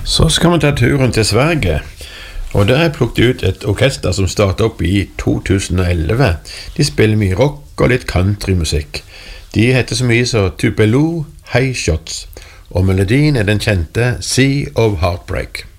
Så skal vi ta turen til Sverige, og der har jeg plukket ut et orkester som startet opp i 2011. De spiller mye rock og litt countrymusikk. De heter så mye som Tupelo High Shots, og melodien er den kjente Sea of Heartbreak.